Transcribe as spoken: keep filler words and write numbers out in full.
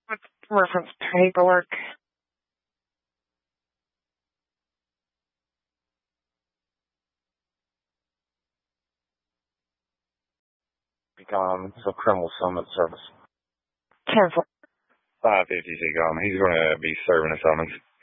What's reference paperwork? Um, so criminal summons service. Cancel. five fifty-six, um, he's going to be serving a summons.